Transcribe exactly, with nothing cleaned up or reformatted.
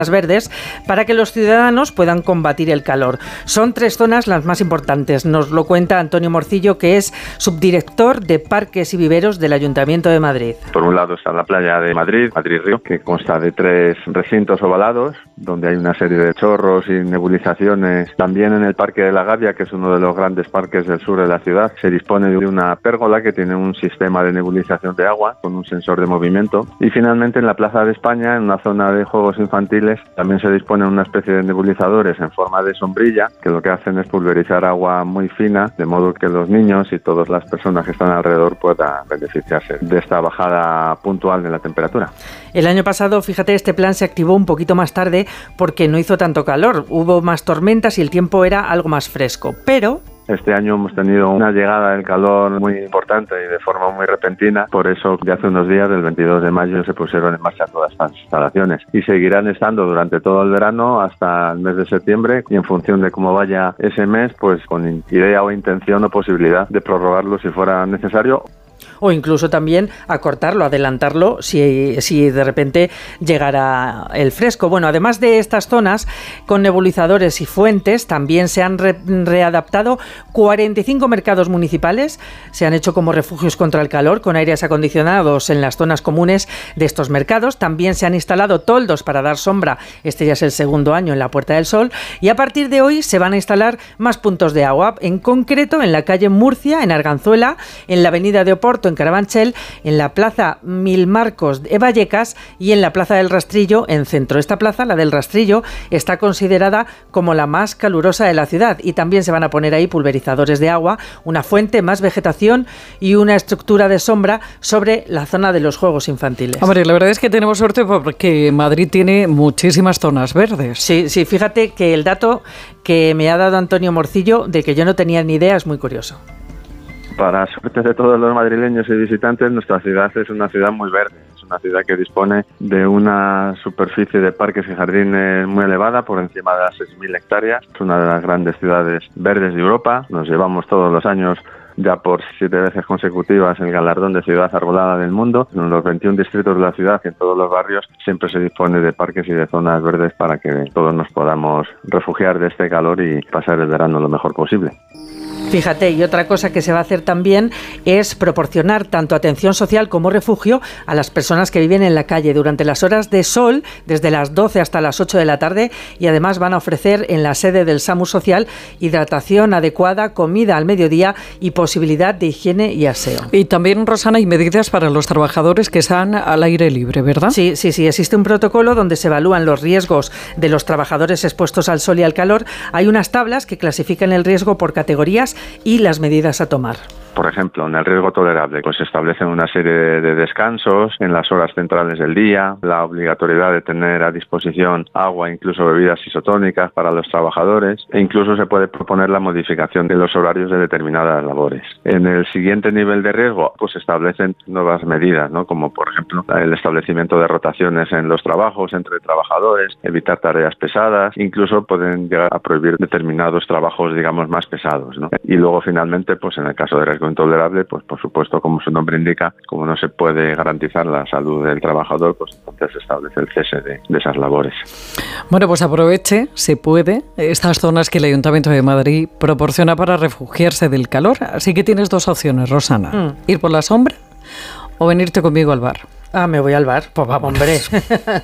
verdes para que los ciudadanos puedan combatir el calor. Son tres zonas las más importantes. Nos lo cuenta Antonio Morcillo, que es subdirector de Parques y Viveros del Ayuntamiento de Madrid. Por un lado está la playa de Madrid, Madrid Río, que consta de tres recintos ovalados, donde hay una serie de chorros y nebulizaciones. También en el Parque de la Gavia, que es uno de los grandes parques del sur de la ciudad, se dispone de una pérgola que tiene un sistema de nebulización de agua con un sensor de movimiento. Y finalmente en la Plaza de España, en una zona de juegos infantiles, también se disponen una especie de nebulizadores en forma de sombrilla, que lo que hacen es pulverizar agua muy fina, de modo que los niños y todas las personas que están alrededor puedan beneficiarse de esta bajada puntual de la temperatura. El año pasado, fíjate, este plan se activó un poquito más tarde porque no hizo tanto calor, hubo más tormentas y el tiempo era algo más fresco, pero... Este año hemos tenido una llegada del calor muy importante y de forma muy repentina, por eso de hace unos días, del veintidós de mayo, se pusieron en marcha todas estas instalaciones y seguirán estando durante todo el verano hasta el mes de septiembre, y en función de cómo vaya ese mes, pues con idea o intención o posibilidad de prorrogarlo si fuera necesario. O incluso también acortarlo, adelantarlo si, si de repente llegara el fresco. Bueno, además de estas zonas con nebulizadores y fuentes, también se han re- readaptado cuarenta y cinco mercados municipales. Se han hecho como refugios contra el calor con aires acondicionados en las zonas comunes de estos mercados. También se han instalado toldos para dar sombra. Este ya es el segundo año en la Puerta del Sol. Y a partir de hoy se van a instalar más puntos de agua, en concreto en la calle Murcia, en Arganzuela, en la avenida de Oporto, en Carabanchel, en la plaza Mil Marcos de Vallecas y en la plaza del Rastrillo, en Centro. Esta plaza, la del Rastrillo, está considerada como la más calurosa de la ciudad, y también se van a poner ahí pulverizadores de agua, una fuente, más vegetación y una estructura de sombra sobre la zona de los juegos infantiles. Hombre, la verdad es que tenemos suerte porque Madrid tiene muchísimas zonas verdes. Sí, sí, fíjate que el dato que me ha dado Antonio Morcillo, de que yo no tenía ni idea, es muy curioso. Para suerte de todos los madrileños y visitantes, nuestra ciudad es una ciudad muy verde. Es una ciudad que dispone de una superficie de parques y jardines muy elevada, por encima de las seis mil hectáreas. Es una de las grandes ciudades verdes de Europa. Nos llevamos todos los años, ya por siete veces consecutivas, el galardón de ciudad arbolada del mundo. En los veintiún distritos de la ciudad y en todos los barrios siempre se dispone de parques y de zonas verdes para que todos nos podamos refugiar de este calor y pasar el verano lo mejor posible. Fíjate, y otra cosa que se va a hacer también es proporcionar tanto atención social como refugio a las personas que viven en la calle durante las horas de sol, desde las doce hasta las ocho de la tarde, y además van a ofrecer en la sede del SAMU Social hidratación adecuada, comida al mediodía y posibilidad de higiene y aseo. Y también, Rosana, hay medidas para los trabajadores que están al aire libre, ¿verdad? Sí, sí, sí. Existe un protocolo donde se evalúan los riesgos de los trabajadores expuestos al sol y al calor. Hay unas tablas que clasifican el riesgo por categorías y las medidas a tomar. Por ejemplo, en el riesgo tolerable, pues se establecen una serie de descansos en las horas centrales del día, la obligatoriedad de tener a disposición agua, incluso bebidas isotónicas para los trabajadores, e incluso se puede proponer la modificación de los horarios de determinadas labores. En el siguiente nivel de riesgo, pues se establecen nuevas medidas, ¿no? Como por ejemplo el establecimiento de rotaciones en los trabajos entre trabajadores, evitar tareas pesadas, incluso pueden llegar a prohibir determinados trabajos, digamos, más pesados, ¿no? Y luego finalmente, pues en el caso de riesgo intolerable, pues por supuesto, como su nombre indica, como no se puede garantizar la salud del trabajador, pues entonces se establece el cese de, de esas labores. Bueno, pues aproveche, se puede, estas zonas que el Ayuntamiento de Madrid proporciona para refugiarse del calor. Así que tienes dos opciones, Rosana. Mm. Ir por la sombra o venirte conmigo al bar. Ah, me voy al bar. Pues vamos, hombre.